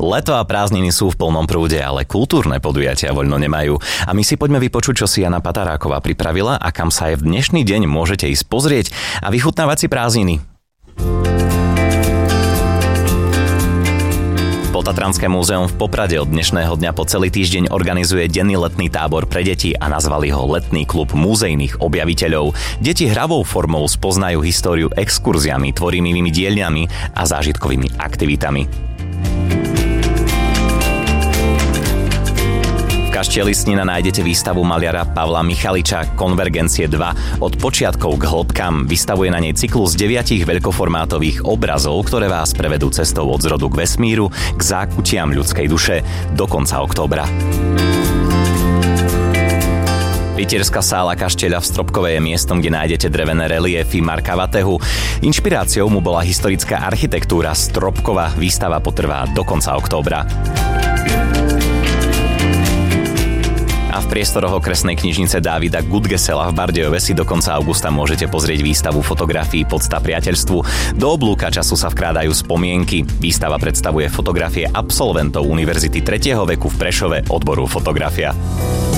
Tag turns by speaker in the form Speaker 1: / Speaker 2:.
Speaker 1: Leto a prázdniny sú v plnom prúde, ale kultúrne podujatia voľno nemajú. A my si poďme vypočuť, čo si Jana Pataráková pripravila a kam sa aj v dnešný deň môžete ísť pozrieť a vychutnávať si prázdniny. Tatranské múzeum v Poprade od dnešného dňa po celý týždeň organizuje denný letný tábor pre deti a nazvali ho Letný klub múzejných objaviteľov. Deti hravou formou spoznajú históriu exkurziami, tvorivými dielňami a zážitkovými aktivitami. V Kaštieli Snina nájdete výstavu maliara Pavla Michaliča Konvergencie 2 od počiatkov k hĺbkam. Vystavuje na nej cyklus 9 veľkoformátových obrazov, ktoré vás prevedú cestou od zrodu k vesmíru, k zákutiam ľudskej duše do konca októbra. Rytierská sála Kaštieľa v Stropkove je miestom, kde nájdete drevené reliefy Marka Vatehu. Inšpiráciou mu bola historická architektúra Stropkova. Výstava potrvá do konca októbra. A v priestoroch okresnej knižnice Dávida Gudgesela v Bardejove si do konca augusta môžete pozrieť výstavu fotografií Podsta priateľstvu. Do oblúka času sa vkrádajú spomienky. Výstava predstavuje fotografie absolventov Univerzity 3. veku v Prešove odboru fotografia.